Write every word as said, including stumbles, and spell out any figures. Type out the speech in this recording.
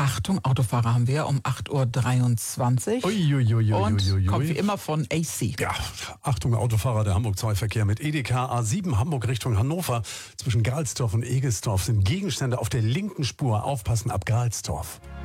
Achtung, Autofahrer haben wir um acht Uhr dreiundzwanzig. Uiuiuiui. Und kommt wie immer von A C. Ja, Achtung, Autofahrer, der Hamburg zwei Verkehr mit E D K A sieben Hamburg Richtung Hannover. Zwischen Galsdorf und Egesdorf sind Gegenstände auf der linken Spur. Aufpassen ab Galsdorf.